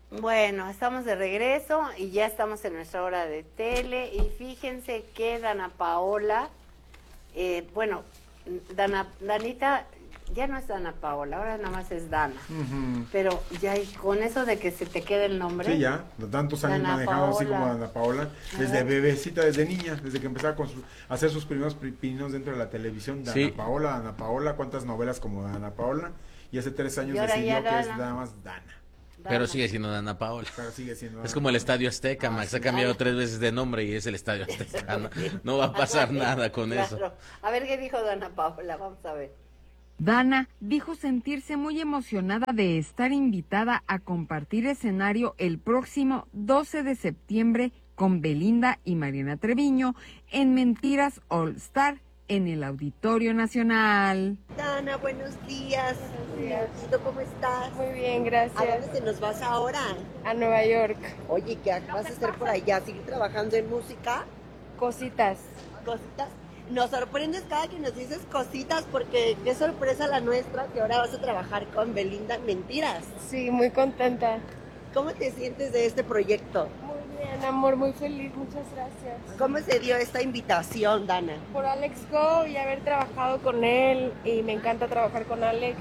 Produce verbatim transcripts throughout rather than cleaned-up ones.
Bueno, estamos de regreso y ya estamos en nuestra hora de tele y fíjense que Dana Paola, eh, bueno, Dana, Danita ya no es Dana Paola, ahora nada más es Dana, uh-huh. Pero ya y con eso de que se te quede el nombre. Sí, ya, tantos años Dana manejado Paola. Así como Dana Paola, desde bebecita, desde niña, desde que empezaba con su, a hacer sus primeros pininos dentro de la televisión, Dana sí. Paola, Dana Paola, cuántas novelas como Dana Paola, y hace tres años decidió que es nada más Dana. Pero sigue siendo Dana Paola. Pero sigue siendo Dana es como el Estadio Azteca, ah, Max. Sí, ha cambiado Dana. tres veces de nombre y es el Estadio Azteca. No, no va a pasar nada con claro. eso. A ver qué dijo Dana Paola, vamos a ver. Dana dijo sentirse muy emocionada de estar invitada a compartir escenario el próximo doce de septiembre con Belinda y Mariana Treviño en Mentiras All Star en el Auditorio Nacional. Dana, buenos días. Buenos días. ¿Cómo estás? Muy bien, gracias. ¿A dónde te nos vas ahora? A Nueva York. Oye, ¿qué vas a hacer por allá? ¿Seguir trabajando en música? Cositas. ¿Cositas? Nos sorprendes cada que nos dices cositas porque qué sorpresa la nuestra que ahora vas a trabajar con Belinda en Mentiras. Sí, muy contenta. ¿Cómo te sientes de este proyecto? Bien, amor, muy feliz, muchas gracias. ¿Cómo se dio esta invitación, Dana? Por Alex Go y haber trabajado con él, y me encanta trabajar con Alex.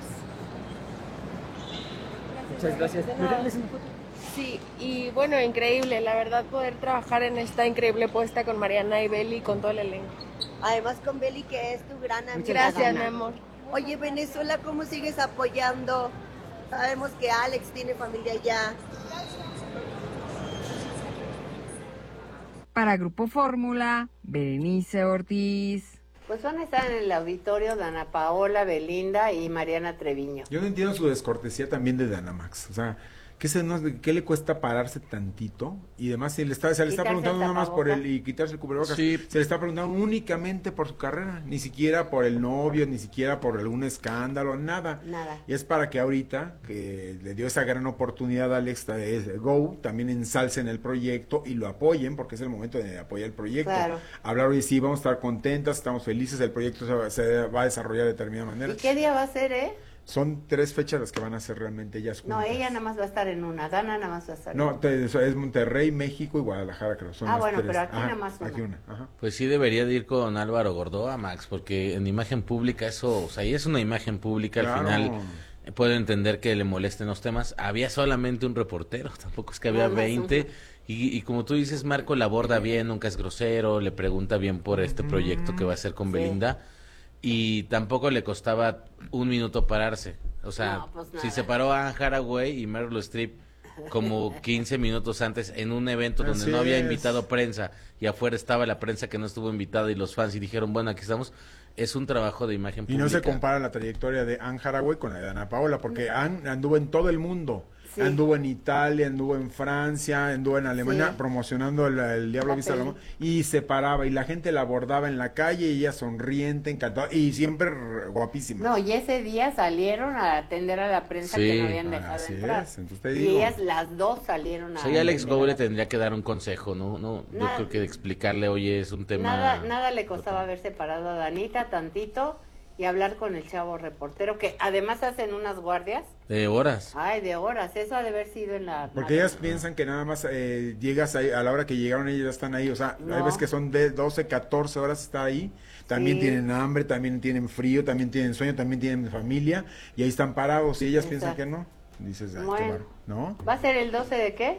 Muchas gracias. gracias. Sí, y bueno, increíble, la verdad, poder trabajar en esta increíble puesta con Mariana y Beli y con todo el elenco. Además con Beli, que es tu gran amiga. Gracias, Dana. mi amor. Oye, Venezuela, ¿cómo sigues apoyando? Sabemos que Alex tiene familia allá. Para Grupo Fórmula, Berenice Ortiz. Pues van a estar en el auditorio Dana Paola, Belinda y Mariana Treviño. Yo no entiendo su descortesía también de Dana Max, o sea, ¿qué, se nos, ¿qué le cuesta pararse tantito? Y además se le está, se le está preguntando nada más por el, y quitarse el cubrebocas, sí. Se le está preguntando únicamente por su carrera, ni siquiera por el novio, ni siquiera por algún escándalo, nada. Nada. Y es para que ahorita, que le dio esa gran oportunidad a Alex Go, también ensalcen el proyecto y lo apoyen, porque es el momento de apoyar el proyecto. Claro. Hablar hoy sí, vamos a estar contentas, estamos felices, el proyecto se va, se va a desarrollar de determinada manera. ¿Y qué día va a ser, eh? Son tres fechas las que van a ser realmente ellas juntas. No, ella nada más va a estar en una, Dana nada más va a estar en no, una. Te, es Monterrey, México y Guadalajara, creo. Son ah, las bueno, tres. pero aquí ajá, nada más una. Aquí una ajá. Pues sí debería de ir con Álvaro Gordoa, Max, porque en imagen pública eso, o sea, y es una imagen pública, claro. Al final puedo entender que le molesten los temas. Había solamente un reportero, tampoco es que había no, veinte. Y, y como tú dices, Marco la aborda bien, nunca es grosero, le pregunta bien por este mm, proyecto que va a hacer con sí. Belinda. Y tampoco le costaba un minuto pararse. O sea, no, pues si se paró a Anne Hathaway y Meryl Streep como quince minutos antes en un evento donde Así no había es. invitado prensa y afuera estaba la prensa que no estuvo invitada y los fans y dijeron, bueno, aquí estamos, es un trabajo de imagen pública. Y no se compara la trayectoria de Anne Hathaway con la de Dana Paola, porque Anne anduvo en todo el mundo. Sí. Anduvo en Italia, anduvo en Francia, anduvo en Alemania sí. promocionando el, el Diablo Vista a la Mano y se paraba y la gente la abordaba en la calle y ella sonriente, encantada y siempre guapísima. No, y ese día salieron a atender a la prensa sí. que no habían dejado Así entrar. Es. Entonces, y digo, ellas las dos salieron a sí, Alex Go le tendría que dar un consejo, ¿no? no nada, yo creo que explicarle, oye, es un tema... Nada, nada le costaba haber separado a Danita tantito y hablar con el chavo reportero, que además hacen unas guardias. De horas. Ay, de horas, eso ha de haber sido en la... Porque ellas piensan que nada más eh, llegas ahí, a la hora que llegaron ellas ya están ahí, o sea, no. Hay veces que son de doce, catorce horas está ahí, también sí. tienen hambre, también tienen frío, también tienen sueño, también tienen familia, y ahí están parados, y ellas Exacto. piensan que no. Dices, ay, bueno, qué raro, ¿no? ¿Va a ser el doce de qué?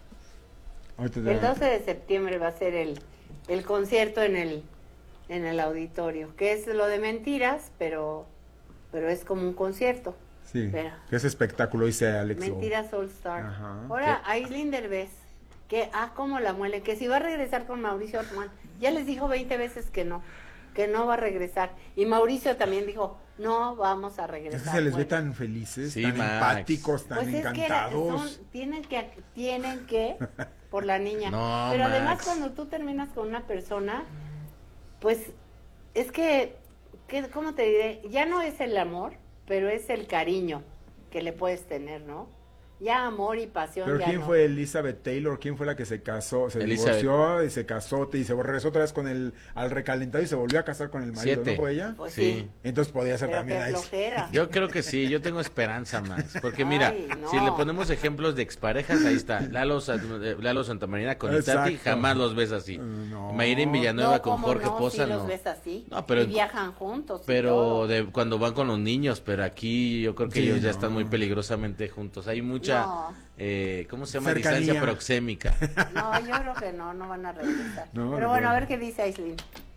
El doce de septiembre va a ser el, el concierto en el... en el auditorio, que es lo de Mentiras, pero pero es como un concierto. Sí, pero, que es espectáculo, dice Alex. Mentiras All Star. Ajá. Ahora, ¿qué? Aislinn Derbez, que, ah, cómo la muele, que si va a regresar con Mauricio Ockman, ya les dijo veinte veces que no, que no va a regresar. Y Mauricio también dijo, no vamos a regresar. Es que se les ve tan felices, sí, tan Max. empáticos, tan pues encantados. Es que son, tienen que, tienen que, por la niña. No, pero Max. Además, cuando tú terminas con una persona... Pues es que, que, ¿cómo te diré? Ya no es el amor, pero es el cariño que le puedes tener, ¿no? Ya amor y pasión. ¿Pero ya quién no. fue Elizabeth Taylor? ¿Quién fue la que se casó? Se Elizabeth. divorció y se casó y se regresó otra vez con el al recalentado y se volvió a casar con el marido, Siete. ¿no fue ella? Pues Sí. sí. Entonces podía ser Pero también qué ahí. flojera. Yo creo que sí, yo tengo esperanza más. Porque mira, Ay, no. si le ponemos ejemplos de exparejas, ahí está. Lalo, Sa- Lalo Santamarina con Itati, Exacto. jamás los ves así. No. Mayrin Villanueva No, con ¿cómo Jorge no? Poza, Sí no. los ves así. No, pero- y viajan juntos. y Pero todo. de cuando van con los niños, pero aquí yo creo que Sí, ellos ya no. están muy peligrosamente juntos. Hay mucha, No. eh, ¿cómo se llama? Cercanía. Distancia proxémica. No, yo creo que no, no van a regresar. No, Pero no. bueno, a ver qué dice Aislinn.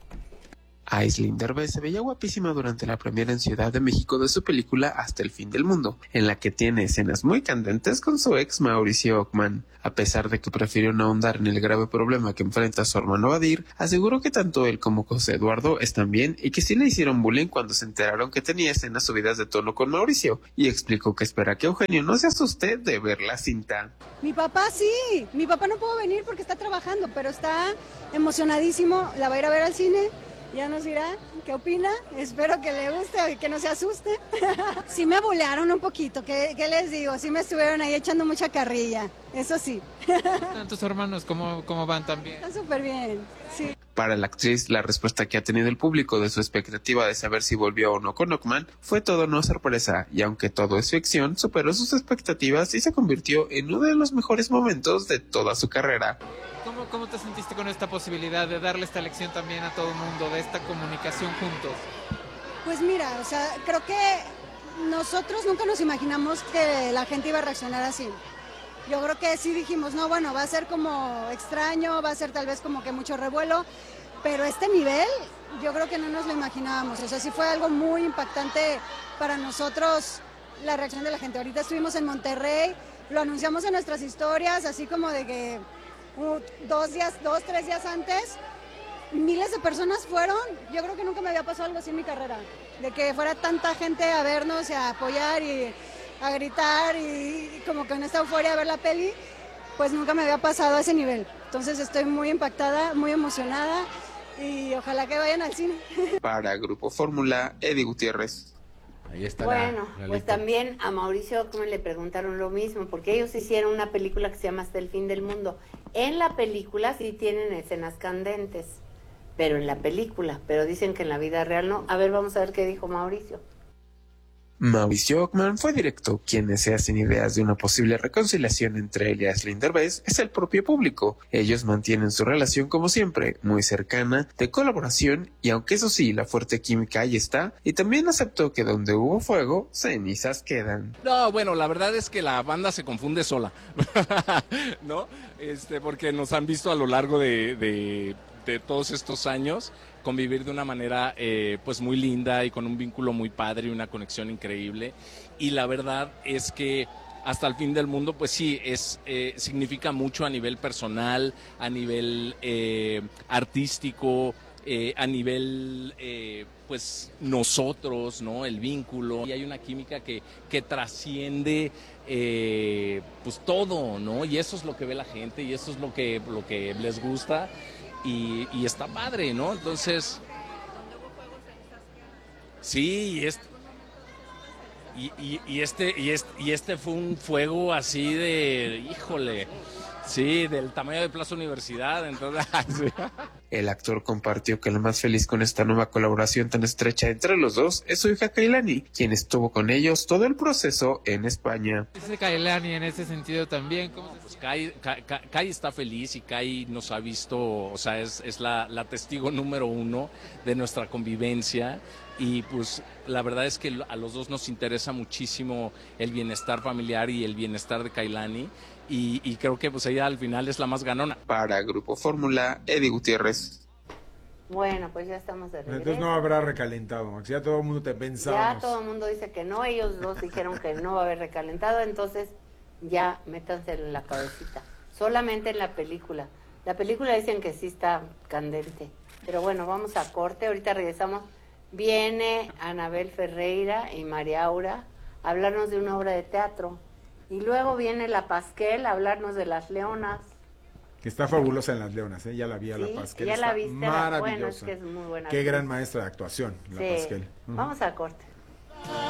Aislinn Derbez se veía guapísima durante la premiere en Ciudad de México de su película Hasta el fin del mundo, en la que tiene escenas muy candentes con su ex Mauricio Ockman. A pesar de que prefirió no ahondar en el grave problema que enfrenta su hermano Badir, aseguró que tanto él como José Eduardo están bien y que sí le hicieron bullying cuando se enteraron que tenía escenas subidas de tono con Mauricio, y explicó que espera que Eugenio no se asuste de ver la cinta. Mi papá sí, mi papá no pudo venir porque está trabajando, pero está emocionadísimo, la va a ir a ver al cine. Ya nos dirá qué opina, espero que le guste y que no se asuste. Sí me bolearon un poquito, ¿qué, qué les digo? Sí me estuvieron ahí echando mucha carrilla, eso sí. ¿Tus hermanos cómo, cómo van también? Están súper bien, sí. Para la actriz, la respuesta que ha tenido el público de su expectativa de saber si volvió o no con Ockman fue todo una sorpresa, y aunque todo es ficción, superó sus expectativas y se convirtió en uno de los mejores momentos de toda su carrera. ¿Cómo, ¿Cómo te sentiste con esta posibilidad de darle esta lección también a todo el mundo, de esta comunicación juntos? Pues mira, o sea, creo que nosotros nunca nos imaginamos que la gente iba a reaccionar así. Yo creo que sí dijimos, no, bueno, va a ser como extraño, va a ser tal vez como que mucho revuelo, pero este nivel yo creo que no nos lo imaginábamos. O sea, sí fue algo muy impactante para nosotros la reacción de la gente. Ahorita estuvimos en Monterrey, lo anunciamos en nuestras historias, así como de que uh, dos días, dos, tres días antes, miles de personas fueron. Yo creo que nunca me había pasado algo así en mi carrera, de que fuera tanta gente a vernos y a apoyar y a gritar y como con esta euforia a ver la peli, pues nunca me había pasado a ese nivel. Entonces estoy muy impactada, muy emocionada y ojalá que vayan al cine. Para Grupo Fórmula, Eddie Gutiérrez. Ahí está. Bueno, la, pues también a Mauricio Ockman le preguntaron lo mismo, porque ellos hicieron una película que se llama Hasta el fin del mundo. En la película sí tienen escenas candentes, pero en la película, pero dicen que en la vida real no. A ver, vamos a ver qué dijo Mauricio. Mauricio Ockman fue directo. Quienes se hacen ideas de una posible reconciliación entre él y Aislinn Derbez es el propio público. Ellos mantienen su relación como siempre, muy cercana, de colaboración, y aunque eso sí, la fuerte química ahí está, y también aceptó que donde hubo fuego, cenizas quedan. No, bueno, la verdad es que la banda se confunde sola, ¿no? Este, porque nos han visto a lo largo de, de, de todos estos años convivir de una manera eh, pues muy linda y con un vínculo muy padre y una conexión increíble, y la verdad es que Hasta el fin del mundo pues sí, es eh, significa mucho a nivel personal, a nivel eh, artístico, eh, a nivel eh, pues nosotros, ¿no? El vínculo, y hay una química que, que trasciende eh, pues todo, ¿no? Y eso es lo que ve la gente y eso es lo que, lo que les gusta. Y, y está padre, ¿no? Entonces, sí, y este, y, y, y, este, y, este, y este fue un fuego así de, híjole, sí, del tamaño de Plaza Universidad, entonces... Sí. El actor compartió que lo más feliz con esta nueva colaboración tan estrecha entre los dos es su hija Kailani, quien estuvo con ellos todo el proceso en España. Dice Kailani en ese sentido también. ¿Cómo se... Pues Kai, Kai, Kai está feliz y Kai nos ha visto, o sea, es, es la, la testigo número uno de nuestra convivencia, y pues la verdad es que a los dos nos interesa muchísimo el bienestar familiar y el bienestar de Kailani, y, y creo que pues ella al final es la más ganona. Para Grupo Fórmula, Eddie Gutiérrez. Bueno, pues ya estamos de regreso. Entonces no habrá recalentado, Max. Ya todo el mundo te pensaba. Ya todo el mundo dice que no, ellos dos dijeron que no va a haber recalentado, entonces ya métanse en la cabecita. Solamente en la película. La película dicen que sí está candente. Pero bueno, vamos a corte, ahorita regresamos. Viene Anabel Ferreira y María Aura a hablarnos de una obra de teatro. Y luego viene la Pasquel a hablarnos de Las Leonas. Que está fabulosa en Las Leonas, ¿eh? Ya la vi a la Sí, Pasquel. ya está la viste. maravillosa. Bueno, es que es muy buena. Qué gran maestra de actuación, la Sí. Pasquel. Uh-huh. Vamos a corte.